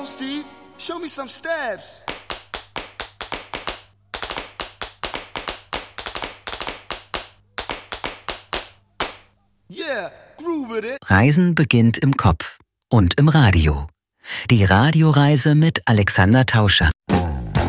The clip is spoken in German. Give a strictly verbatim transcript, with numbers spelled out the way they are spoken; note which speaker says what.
Speaker 1: on, Steve. Show me some steps. Yeah, groove with it.
Speaker 2: Reisen beginnt im Kopf und im Radio. Die Radioreise mit Alexander Tauscher.